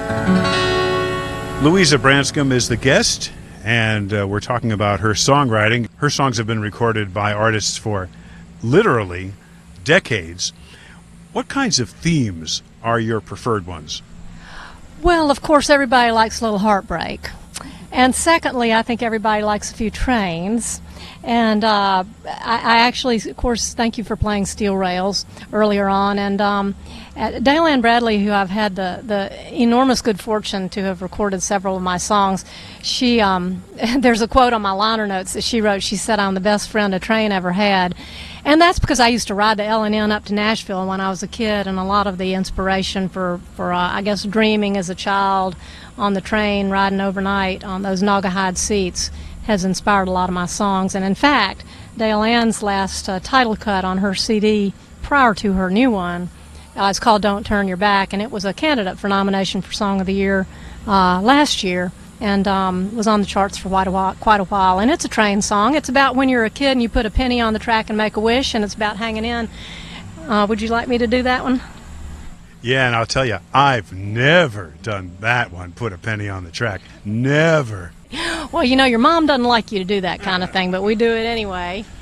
Louisa Branscombe is the guest, and we're talking about her songwriting. Her songs have been recorded by artists for literally decades. What kinds of themes are your preferred ones? Well, of course, everybody likes a little heartbreak. And secondly, I think everybody likes a few trains. And I actually, of course, thank you for playing Steel Rails earlier on. And Dale Ann Bradley, who I've had the enormous good fortune to have recorded several of my songs, she there's a quote on my liner notes that she wrote. She said, "I'm the best friend a train ever had." And that's because I used to ride the L&N up to Nashville when I was a kid, and a lot of the inspiration for I guess, dreaming as a child on the train, riding overnight on those Naugahyde seats, has inspired a lot of my songs. And in fact, Dale Ann's last title cut on her CD prior to her new one, it's called Don't Turn Your Back, and it was a candidate for nomination for Song of the Year last year, and was on the charts for quite a while. And it's a train song. It's about when you're a kid and you put a penny on the track and make a wish, and it's about hanging in. Would you like me to do that one? Yeah, and I'll tell you, I've never done that one, put a penny on the track. Never. Well, you know, your mom doesn't like you to do that kind of thing, but we do it anyway.